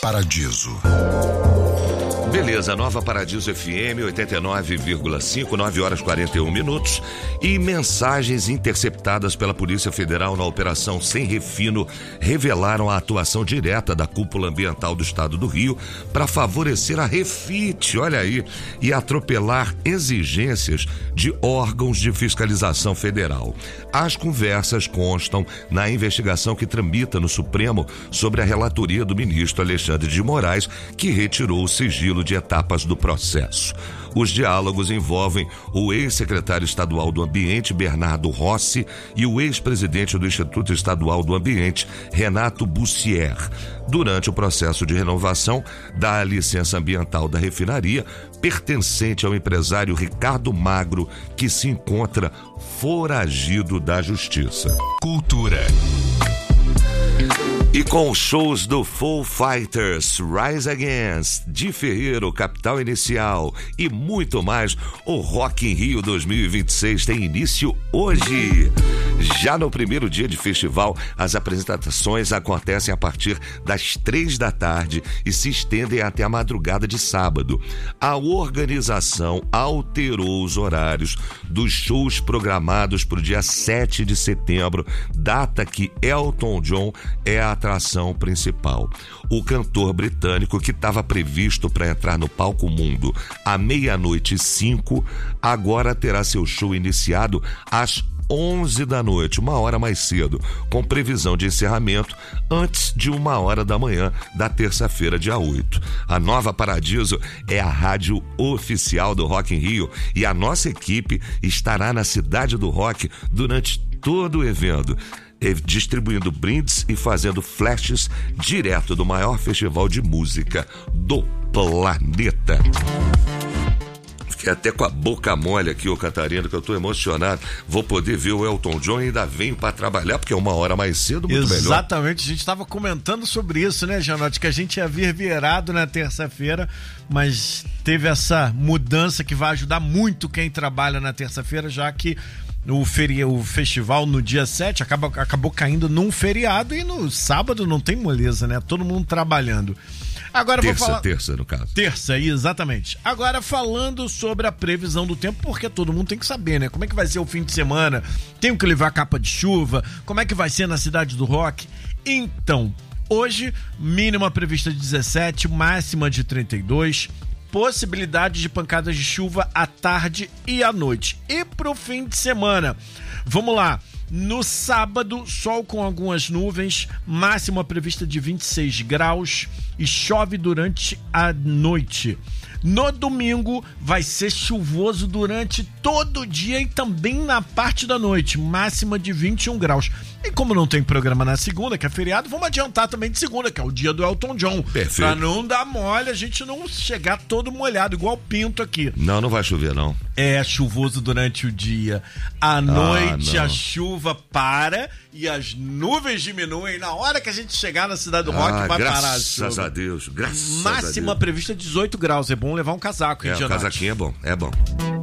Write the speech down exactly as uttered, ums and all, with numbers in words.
Paradiso. Beleza, Nova Paradiso F M, oitenta e nove vírgula cinco, nove horas e quarenta e um minutos. E mensagens interceptadas pela Polícia Federal na Operação Sem Refino revelaram a atuação direta da Cúpula Ambiental do Estado do Rio para favorecer a Refit, olha aí, e atropelar exigências de órgãos de fiscalização federal. As conversas constam na investigação que tramita no Supremo sobre a relatoria do ministro Alexandre de Moraes, que retirou o sigilo de etapas do processo. Os diálogos envolvem o ex-secretário estadual do Ambiente, Bernardo Rossi, e o ex-presidente do Instituto Estadual do Ambiente, Renato Bussier. Durante o processo de renovação da licença ambiental da refinaria, pertencente ao empresário Ricardo Magro, que se encontra foragido da Justiça. Cultura. E com shows do Foo Fighters, Rise Against, Di Ferreiro, Capital Inicial e muito mais, o Rock in Rio dois mil e vinte e seis tem início hoje. Já no primeiro dia de festival, as apresentações acontecem a partir das três da tarde e se estendem até a madrugada de sábado. A organização alterou os horários dos shows programados para o dia sete de setembro, data que Elton John é a atração principal. O cantor britânico, que estava previsto para entrar no palco Mundo à meia-noite e cinco, agora terá seu show iniciado às onze da noite, uma hora mais cedo, com previsão de encerramento antes de uma hora da manhã da terça-feira, dia oito. A Nova Paradiso é a rádio oficial do Rock in Rio e a nossa equipe estará na Cidade do Rock durante todo o evento, distribuindo brindes e fazendo flashes direto do maior festival de música do planeta. Fiquei até com a boca mole aqui, ô Catarina, que eu tô emocionado. Vou poder ver o Elton John e ainda venho para trabalhar, porque é uma hora mais cedo, muito melhor. Exatamente, a gente estava comentando sobre isso, né, Janote? Que a gente ia vir virado na terça-feira, mas teve essa mudança que vai ajudar muito quem trabalha na terça-feira, já que O, feri- o festival no dia sete acaba, acabou caindo num feriado e no sábado não tem moleza, né? Todo mundo trabalhando. Agora terça, vou falar... terça, no caso. Terça, exatamente. Agora falando sobre a previsão do tempo, porque todo mundo tem que saber, né? Como é que vai ser o fim de semana? Tenho que levar capa de chuva? Como é que vai ser na Cidade do Rock? Então, hoje, mínima prevista de dezessete, máxima de trinta e dois. Possibilidade de pancadas de chuva à tarde e à noite. E pro fim de semana, vamos lá. No sábado, sol com algumas nuvens, máxima prevista de vinte e seis graus e chove durante a noite. No domingo, vai ser chuvoso durante todo o dia e também na parte da noite, máxima de vinte e um graus. E como não tem programa na segunda, que é feriado, vamos adiantar também de segunda, que é o dia do Elton John. Perfeito. Pra não dar mole, a gente não chegar todo molhado, igual Pinto aqui. Não, não vai chover, não. É chuvoso durante o dia. À noite, ah, a chuva para e as nuvens diminuem. Na hora que a gente chegar na Cidade do Rock, ah, vai parar a chuva. Graças a Deus, graças Máxima a Deus. prevista dezoito graus. É bom levar um casaco, hein, É, o casaquinho é bom, é bom.